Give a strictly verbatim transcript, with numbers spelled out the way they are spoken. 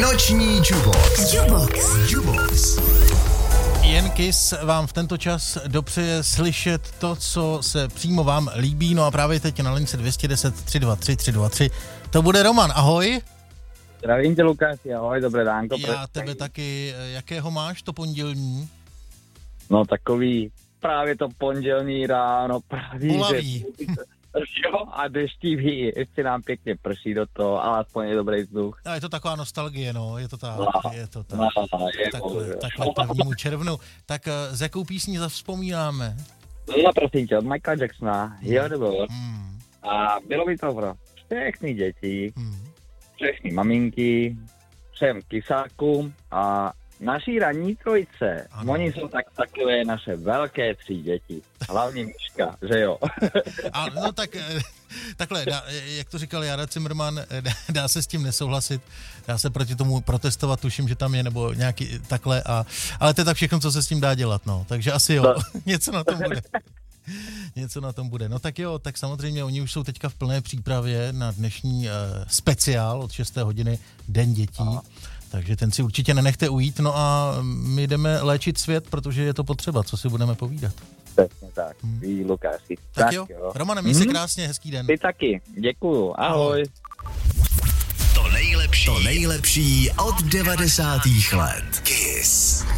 Noční Jukebox. Jukebox. Jukebox. Jen Kiss vám v tento čas dopřeje slyšet to, co se přímo vám líbí. No a právě teď na lince dvě jedna nula tři dva tři tři dva tři to bude Roman. Ahoj. Zdravím tě, Lukáši, ahoj, dobré dánko. Já prosím. Tebe taky. Jakého máš to pondělní? No takový právě to pondělní ráno, právě Bolavý. Jo, a deštivý, ještě nám pěkně prší do toho, ale aspoň je dobrý vzduch. A je to taková nostalgie, no, je to tak, no, je to tak. No, je takhle, takhle prvnímu červnu. Tak s jakou písní zavzpomínáme? No prosím tě, od Michaela Jacksona, jo, nebo hmm. A bylo by to pro všechny děti, hmm. všechny maminky, všem kysákům a naší ranní trojice. Ano. Oni jsou tak takové naše velké tři děti. Hlavně Miška, že jo? A, no tak, takhle, dá, jak to říkal Jara Cimrman, dá, dá se s tím nesouhlasit, dá se proti tomu protestovat, tuším, že tam je, nebo nějaký takhle, a, ale to je tak všechno, co se s tím dá dělat, no. Takže asi jo, no. Něco na tom bude. Něco na tom bude. No tak jo, tak samozřejmě oni už jsou teďka v plné přípravě na dnešní uh, speciál od šesté hodiny Den dětí. Aha. Takže ten si určitě nenechte ujít, no a my jdeme léčit svět, protože je to potřeba, co si budeme povídat. Přesně tak, hmm. Ví, Lukáši. Tak, tak jo, jo. Romane, měj se krásně, hezký den. Ty taky, děkuju, ahoj. To nejlepší, to nejlepší od devadesátých let. Kiss.